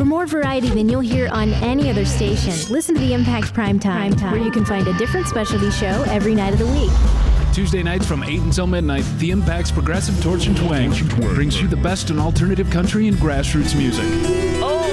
For more variety than you'll hear on any other station, listen to the Impact Primetime, where you can find a different specialty show every night of the week. Tuesday nights from 8 until midnight, the Impact's Progressive Torch and Twang brings you the best in alternative country and grassroots music.